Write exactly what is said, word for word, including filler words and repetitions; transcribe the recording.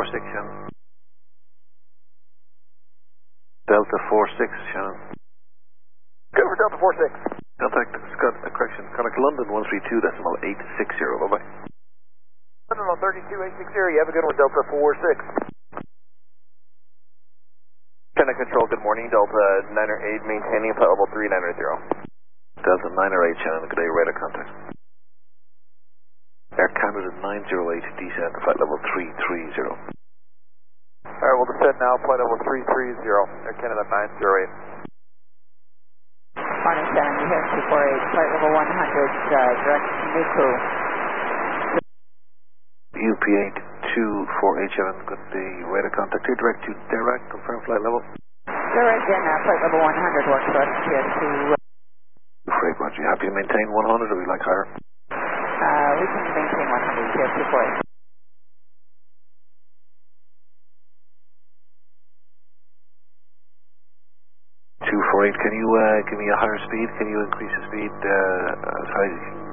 six, Shannon. Delta four six, Shannon. Good for Delta four six. Contact Scott, uh, correction, contact London one three two decimal eight six zero, bye bye. London on thirty-two eight sixty, you have a good one, Delta four six. China Control, good morning, Delta nine eight, maintaining flight level three nine zero. Delta nine eight, Shannon, good day, radar contact. Air Canada nine zero eight, descend to flight level three three zero. Alright, we'll descend now, flight level three three zero, Air Canada nine zero eight. Morning, Shannon, you here two four eight, flight level one hundred, uh, direct to Nuku. U P eight two four eight, Shannon, good day, radar contact here, direct to Dirac, confirm flight level. Direct in, uh, flight level one hundred works for us here to... Uh, Freight, Roger, you happy to maintain one hundred or would you like higher? Uh, we can maintain one hundred here, two four eight. two four eight, can you uh, give me a higher speed? Can you increase the speed uh, as high as you can